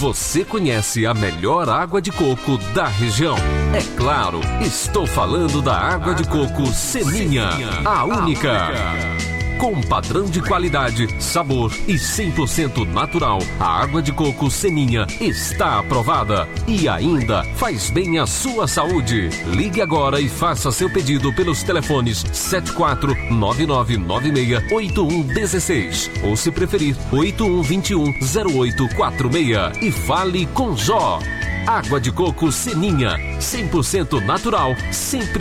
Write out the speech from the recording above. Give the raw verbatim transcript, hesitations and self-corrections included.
Você conhece a melhor água de coco da região? É claro, estou falando da água de coco Seninha, a única. Com padrão de qualidade, sabor e cem por cento natural, a água de coco Seninha está aprovada e ainda faz bem à sua saúde. Ligue agora e faça seu pedido pelos telefones sete quatro nove nove nove seis oito um um seis ou, se preferir, oito um dois um zero oito quatro seis e fale com Jó. Água de coco Seninha, cem por cento natural, sempre